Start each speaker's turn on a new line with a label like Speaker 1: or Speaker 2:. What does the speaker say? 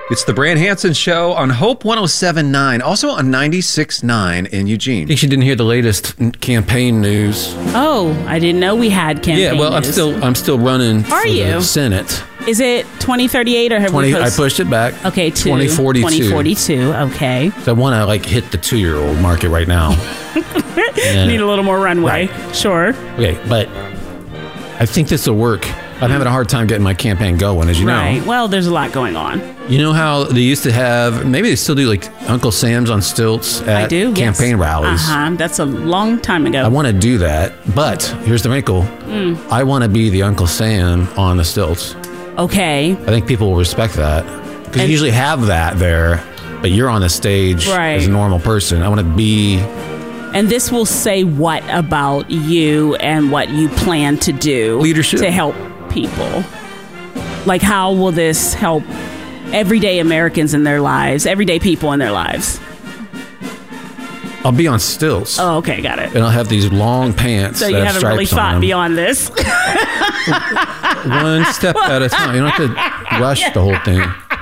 Speaker 1: It's the Brand Hansen Show on Hope 107.9, also on 96.9 in Eugene.
Speaker 2: In case you didn't hear the latest campaign news.
Speaker 3: Oh, I didn't know we had campaign
Speaker 2: Yeah, well,
Speaker 3: news.
Speaker 2: I'm still running
Speaker 3: Are
Speaker 2: for
Speaker 3: you?
Speaker 2: the Senate.
Speaker 3: Is it 2038 or have we
Speaker 2: I pushed it back.
Speaker 3: Okay, to
Speaker 2: 2042.
Speaker 3: 2042, okay.
Speaker 2: So I want to hit the 2-year-old market right now.
Speaker 3: Need a little more runway.
Speaker 2: Right.
Speaker 3: Sure.
Speaker 2: Okay, but I think this will work. I'm having a hard time getting my campaign going, as you
Speaker 3: Right.
Speaker 2: know.
Speaker 3: Well, there's a lot going on.
Speaker 2: You know how they used to have, maybe they still do, Uncle Sam's on stilts at
Speaker 3: I do.
Speaker 2: campaign rallies.
Speaker 3: That's a long time ago.
Speaker 2: I want to do that, but here's the wrinkle. I want to be the Uncle Sam on the stilts.
Speaker 3: Okay.
Speaker 2: I think people will respect that. Because you usually have that there, but you're on the stage as a normal person. I want to be...
Speaker 3: And this will say what about you and what you plan to do?
Speaker 2: Leadership.
Speaker 3: To help people. Like, how will this help everyday Americans in their lives, everyday people in their lives?
Speaker 2: I'll be on stilts.
Speaker 3: Oh, okay, got it.
Speaker 2: And I'll have these long pants.
Speaker 3: So
Speaker 2: that
Speaker 3: you
Speaker 2: have
Speaker 3: haven't really
Speaker 2: stripes on
Speaker 3: thought
Speaker 2: them.
Speaker 3: beyond this?
Speaker 2: One step at a time. You don't have to rush the whole thing.